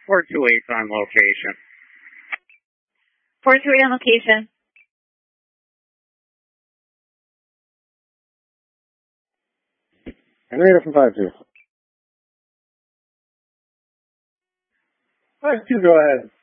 428's on location. 428 on location. Henrietta from 5-2. 5-2, go ahead.